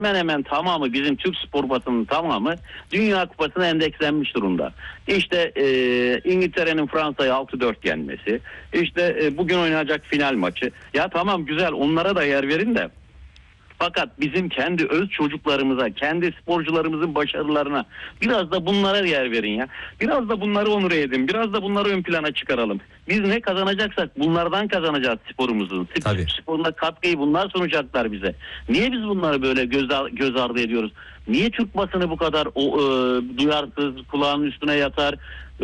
hemen hemen tamamı, bizim Türk spor basının tamamı Dünya Kupası'na endekslenmiş durumda. İşte İngiltere'nin Fransa'yı 6-4 yenmesi, işte bugün oynanacak final maçı. Ya tamam, güzel, onlara da yer verin de. Fakat bizim kendi öz çocuklarımıza, kendi sporcularımızın başarılarına biraz da bunlara yer verin ya. Biraz da bunları onur edin. Biraz da bunları ön plana çıkaralım. Biz ne kazanacaksak bunlardan kazanacağız sporumuzun. Sporuna katkıyı bunlar sunacaklar bize. Niye biz bunları böyle göz ardı ediyoruz? Niye Türk basını bu kadar duyarsız, kulağının üstüne yatar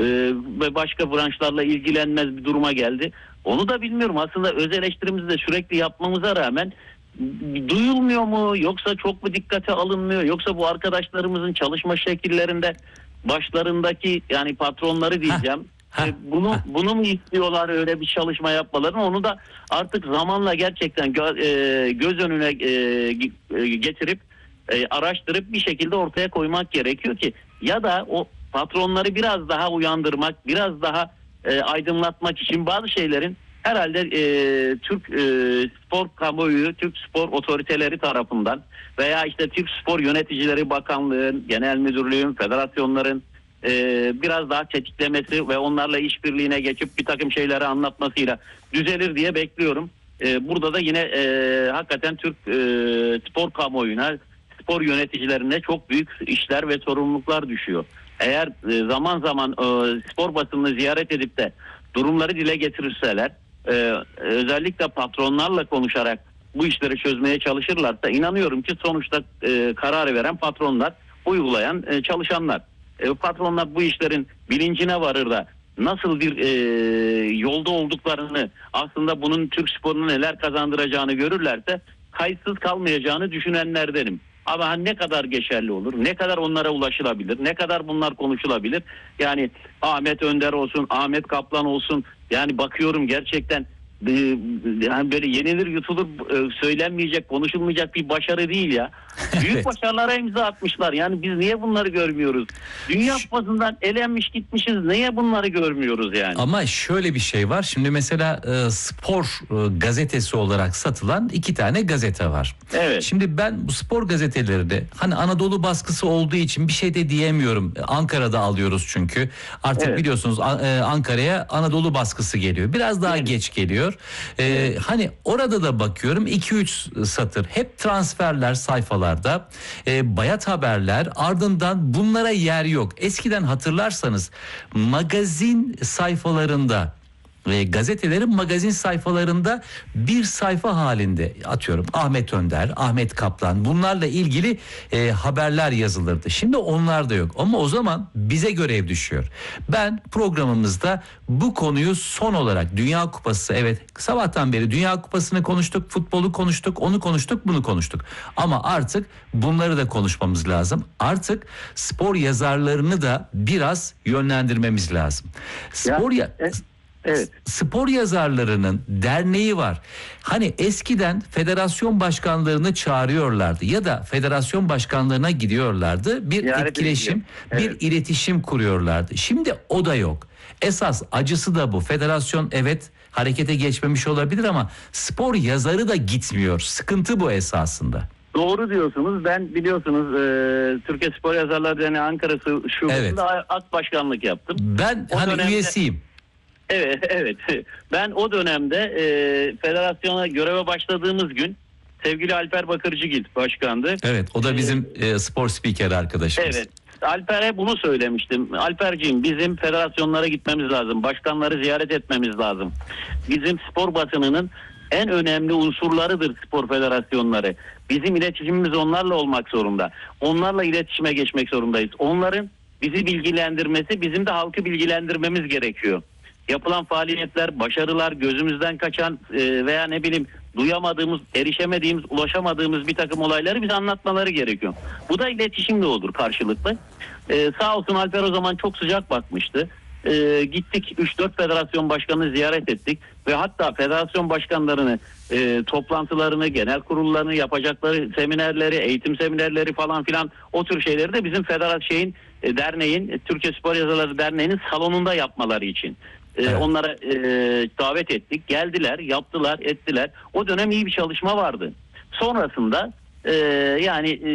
ve başka branşlarla ilgilenmez bir duruma geldi? Onu da bilmiyorum. Aslında öz eleştirimizi de sürekli yapmamıza rağmen duyulmuyor mu, yoksa çok mu dikkate alınmıyor, yoksa bu arkadaşlarımızın çalışma şekillerinde başlarındaki, yani patronları diyeceğim, bunu mu istiyorlar, öyle bir çalışma yapmalarını? Onu da artık zamanla gerçekten göz önüne getirip araştırıp bir şekilde ortaya koymak gerekiyor ki, ya da o patronları biraz daha uyandırmak, biraz daha aydınlatmak için bazı şeylerin herhalde Türk spor kamuoyu, Türk spor otoriteleri tarafından veya işte Türk Spor Yöneticileri Bakanlığı'nın, genel müdürlüğün, federasyonların biraz daha tetiklemesi ve onlarla işbirliğine geçip bir takım şeyleri anlatmasıyla düzelir diye bekliyorum. Burada da yine hakikaten Türk spor kamuoyuna, spor yöneticilerine çok büyük işler ve sorumluluklar düşüyor. Eğer zaman zaman spor basınını ziyaret edip de durumları dile getirirseler, özellikle patronlarla konuşarak bu işleri çözmeye çalışırlarsa, inanıyorum ki sonuçta kararı veren patronlar, uygulayan çalışanlar. Patronlar bu işlerin bilincine varır da nasıl bir yolda olduklarını, aslında bunun Türk sporuna neler kazandıracağını görürlerse kayıtsız kalmayacağını düşünenlerdenim. Ama ne kadar geçerli olur, ne kadar onlara ulaşılabilir, ne kadar bunlar konuşulabilir? Yani Ahmet Önder olsun, Ahmet Kaplan olsun, yani bakıyorum gerçekten yani böyle yenilir yutulur, söylenmeyecek, konuşulmayacak bir başarı değil ya. Büyük Evet. başarılara imza atmışlar. Yani biz niye bunları görmüyoruz? Dünya Kupası'ndan elenmiş gitmişiz. Niye bunları görmüyoruz yani? Ama şöyle bir şey var. Şimdi mesela spor gazetesi olarak satılan 2 tane gazete var. Evet. Şimdi ben bu spor gazeteleri hani Anadolu baskısı olduğu için bir şey de diyemiyorum. Ankara'da alıyoruz çünkü. Artık Evet. biliyorsunuz Ankara'ya Anadolu baskısı geliyor. Biraz daha Evet. geç geliyor. Hani orada da bakıyorum 2-3 satır. Hep transferler sayfalarda. Bayat haberler, ardından bunlara yer yok. Eskiden hatırlarsanız magazin sayfalarında, gazetelerin magazin sayfalarında bir sayfa halinde, atıyorum Ahmet Önder, Ahmet Kaplan, bunlarla ilgili haberler yazılırdı. Şimdi onlar da yok ama o zaman bize görev düşüyor. Ben programımızda bu konuyu son olarak, Dünya Kupası, evet sabahtan beri Dünya Kupası'nı konuştuk, futbolu konuştuk, onu konuştuk, bunu konuştuk. Ama artık bunları da konuşmamız lazım. Artık spor yazarlarını da biraz yönlendirmemiz lazım. Evet. Spor yazarlarının derneği var. Hani eskiden federasyon başkanlarını çağırıyorlardı ya da federasyon başkanlarına gidiyorlardı. Bir Ziyaret etkileşim, ediliyor. bir iletişim kuruyorlardı. Şimdi o da yok. Esas acısı da bu. Federasyon evet harekete geçmemiş olabilir ama spor yazarı da gitmiyor. Sıkıntı bu esasında. Doğru diyorsunuz. Ben biliyorsunuz Türkiye Spor Yazarlar Derneği Ankara Şubesi'nde Evet. AK başkanlık yaptım. Ben O hani dönemde, üyesiyim. evet. Ben o dönemde federasyona göreve başladığımız gün sevgili Alper Bakırcıgil başkandı. Evet, o da bizim spor spikeri arkadaşımız. Evet. Alper'e bunu söylemiştim. Alperciğim, bizim federasyonlara gitmemiz lazım. Başkanları ziyaret etmemiz lazım. Bizim spor basınının en önemli unsurlarıdır spor federasyonları. Bizim iletişimimiz onlarla olmak zorunda. Onlarla iletişime geçmek zorundayız. Onların bizi bilgilendirmesi, bizim de halkı bilgilendirmemiz gerekiyor. Yapılan faaliyetler, başarılar, gözümüzden kaçan veya ne bileyim duyamadığımız, erişemediğimiz, ulaşamadığımız bir takım olayları bize anlatmaları gerekiyor. Bu da iletişimle olur karşılıklı. Sağ olsun Alper o zaman çok sıcak bakmıştı. Gittik 3-4 federasyon başkanını ziyaret ettik ve hatta federasyon başkanlarını toplantılarını, genel kurullarını, yapacakları seminerleri, eğitim seminerleri falan filan, o tür şeyleri de bizim derneğin, Türkiye Spor Yazarları Derneği'nin salonunda yapmaları için. Evet. Onlara davet ettik. Geldiler, yaptılar, ettiler. O dönem iyi bir çalışma vardı. Sonrasında yani